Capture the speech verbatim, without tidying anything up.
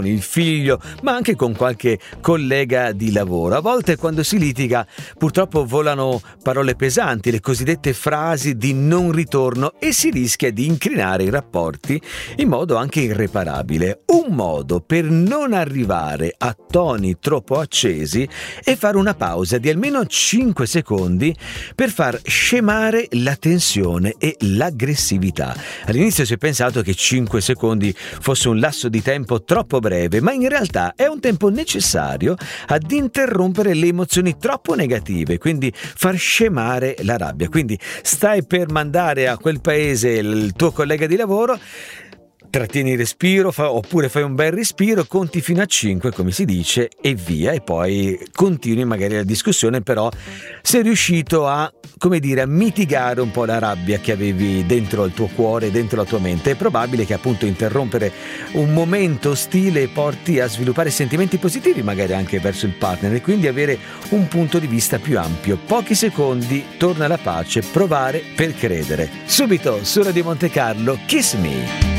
il figlio, ma anche con qualche collega di lavoro. A volte quando si litiga purtroppo volano parole pesanti, le cosiddette frasi di non ritorno, e si rischia di incrinare i rapporti in modo anche irreparabile. Un modo per non arrivare a toni troppo accesi è fare una pausa di almeno cinque secondi per far scemare la tensione e l'aggressività. All'inizio si è pensato che cinque secondi fosse un lasso di tempo troppo breve, ma in realtà è un tempo necessario ad interrompere le emozioni troppo negative, quindi far scemare la rabbia. Quindi stai per mandare a quel paese il tuo collega di lavoro, trattieni il respiro, fa, oppure fai un bel respiro, conti fino a cinque, come si dice, e via, e poi continui magari la discussione, però sei riuscito a, come dire, a mitigare un po' la rabbia che avevi dentro il tuo cuore, dentro la tua mente. È probabile che appunto interrompere un momento ostile porti a sviluppare sentimenti positivi magari anche verso il partner, e quindi avere un punto di vista più ampio. Pochi secondi, torna la pace, provare per credere. Subito su Radio Monte Carlo, Kiss Me.